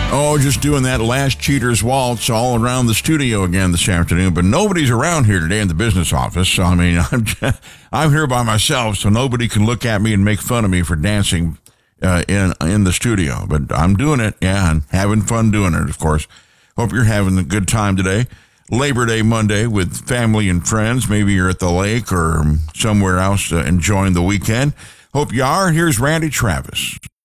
Oh, just doing that last cheater's waltz all around the studio again this afternoon. But nobody's around here today in the business office. So, I mean, I'm here by myself, so nobody can look at me and make fun of me for dancing in the studio. But I'm doing it, yeah, and having fun doing it, of course. Hope you're having a good time today. Labor Day Monday with family and friends. Maybe you're at the lake or somewhere else enjoying the weekend. Hope you are. Here's Randy Travis.